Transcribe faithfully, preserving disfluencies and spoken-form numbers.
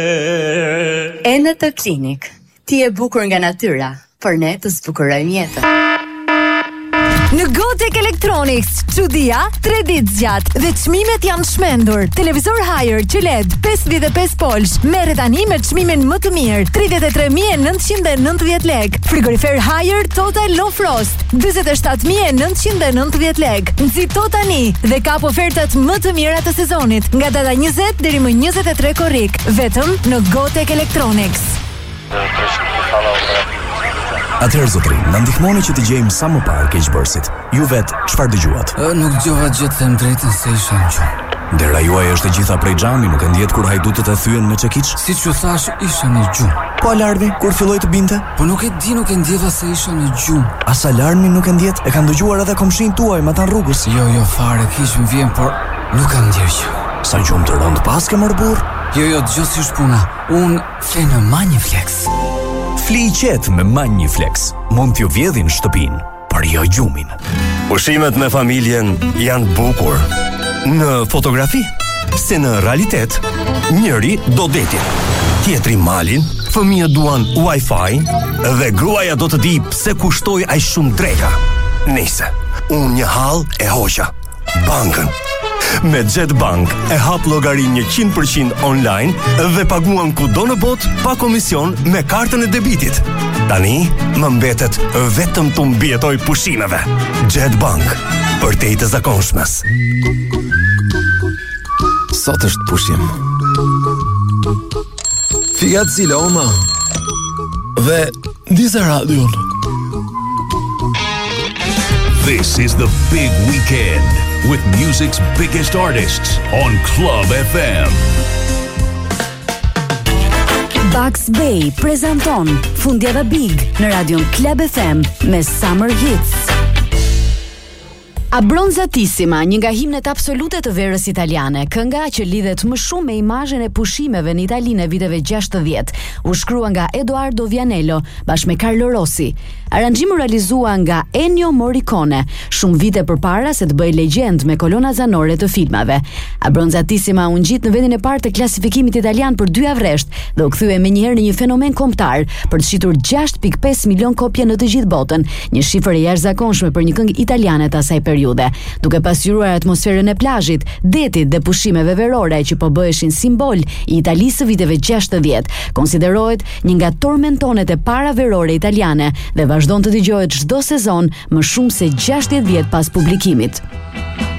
Enë të Klinik. Ti e bukur nga natyra, por ne të zbukurojmë jetën. Në Gotek Electronics, çudia tre ditë zgjat dhe çmimet janë shmendur. Televizor Haier Q L E D pesëdhjetë e pesë polsh merret tani me çmimin më të mirë, tridhjetë e tre mijë e nëntëqind e nëntëdhjetë lekë. Frigorifer Haier Total Low Frost, dyzet e shtatë mijë e nëntëqind e nëntëdhjetë lekë. Nxito tani dhe kap ofertat më të mira të sezonit nga data njëzet deri më njëzet e tre korrik, vetëm në Gotek Electronics. Atëherë zotrin, na ndihmoni që të gjejmë sa më parë keqbërësit. Ju vet, çfarë dëgjuat? Nuk dëgjova gjë, them drejtën se isha në gjumë. Dera juaj është e gjitha prej xhami, nuk e ndjet kur hajdutët e thyen me çekiç? Siç u thash, isha në gjumë. Po alarmi kur filloi të binte? Po nuk e di, nuk e ndjeva se isha në gjumë. As alarmi nuk e ndjet? E kanë dëgjuar edhe komshin tuaj me ta rrugës. Jo, jo fare, kish më vjen, por nuk kam ndjer gjë. Sa gjumë të rënd pas ke mor burr? Jo, jo, dëgjoj si është puna. Un flej në Maniflex. Fli i qetë me Maniflex. Mund t'ju vjedhin shtëpinë, por jo gjumin. Ushimet me familjen janë bukur në fotografi, se në realitet njëri do detin, tjetri malin, fëmijët duan Wi-Fi dhe gruaja do të di pse kushtoi aq shumë dreka. Nice, unë një hall e hoqa, bankën. Me Jetbank e hap llogari njëqind përqind online dhe paguan kudo në botë pa komision me kartën e debitit. Tani më mbetet vetëm të mbijetoj pushimeve. Jetbank, për te i të zakonshmes. Sot është pushim. Fiat Ziloma dhe Diza Radion. This is the big weekend with music's biggest artists on Club F M. Bugs Bay prezanton Fundjava Big në radion Club F M me Summer Hits. Abbronzatissima, një nga himnet absolute të verës italiane, kënga që lidhet më shumë me imazhin e pushimeve në Itali në viteve gjashtëdhjetë, u shkrua nga Edoardo Vianello bashkë me Carlo Rossi. Aranxhimi realizua nga Ennio Morricone, shumë vite përpara se të bëjë legjend me kolona zanore të filmave. Abbronzatissima u ngjit në vendin e parë të klasifikimit italian për dy javresht dhe u kthye menjëherë në një fenomen kombëtar për të shitur gjashtë pikë pesë milion kopje në të gjithë botën, një shifër e jashtëzakonshme për një këngë italiane të asaj periudhe. Duke pasqyruar atmosferën e plazhit, detit dhe pushimeve verore që po bëheshin simbol i Italisë së viteve gjashtëdhjetë, konsiderohet një nga tormentonet e para verore italiane dhe vazhdon të dëgjohet çdo sezon më shumë se gjashtëdhjetë vjet pas publikimit.